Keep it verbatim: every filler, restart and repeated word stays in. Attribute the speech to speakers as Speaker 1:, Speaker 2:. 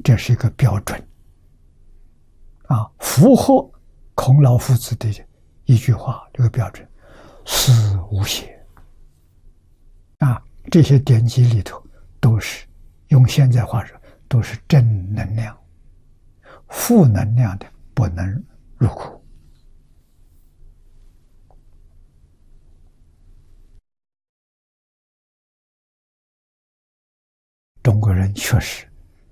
Speaker 1: 这是一个标准啊，符合孔老夫子的一句话，这个标准是无邪啊。这些典籍里头都是用现在话说，都是正能量，负能量的不能入库。中国人确实